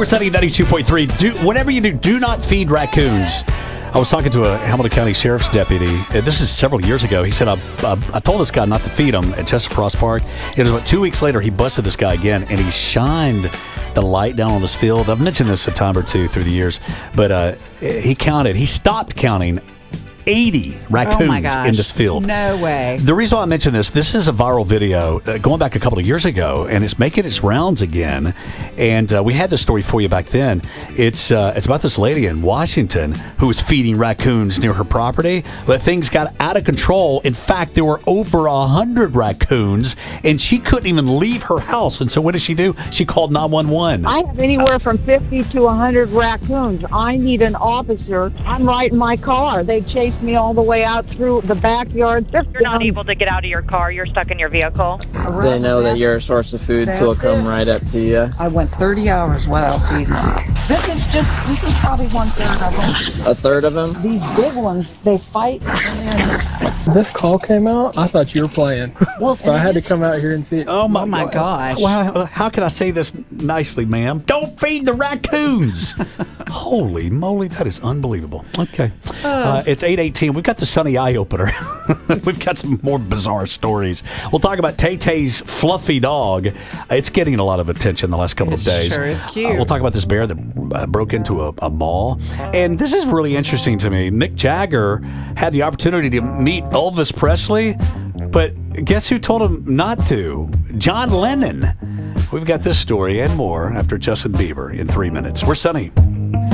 We're setting 92.3. Whatever you do not feed raccoons. I was talking to a Hamilton County Sheriff's deputy. This is several years ago. He said, I told this guy not to feed him at Chester Frost Park. It was about 2 weeks later, he busted this guy again, and he shined the light down on this field. I've mentioned this a time or two through the years, but he stopped counting 80 raccoons in this field. No way. The reason why I mention this is a viral video going back a couple of years ago, and it's making its rounds again. And we had this story for you back then. It's about this lady in Washington who was feeding raccoons near her property, but things got out of control. In fact, there were over 100 raccoons, and she couldn't even leave her house. And so what did she do? She called 911. I have anywhere from 50 to 100 raccoons. I need an officer. I'm right in my car. They chase me all the way out through the backyard. You're not able to get out of your car. You're stuck in your vehicle. They know that you're a source of food, so they'll come right up to you. I went 30 hours without feeding them. This is probably 1/3 of them. A third of them? These big ones, they fight. This call came out, I thought you were playing. Well, so I had to come out here and see it. Oh my gosh. Well, how can I say this nicely, ma'am? Don't feed the raccoons. Holy moly, that is unbelievable. Okay. It's 8:18. We've got the Sunny Eye Opener. We've got some more bizarre stories. We'll talk about Tay-Tay's fluffy dog. It's getting a lot of attention the last couple of days. Sure is cute. We'll talk about this bear that broke into a mall. And this is really interesting to me. Mick Jagger had the opportunity to meet Elvis Presley, but guess who told him not to? John Lennon. We've got this story and more after Justin Bieber in 3 minutes. We're Sunny.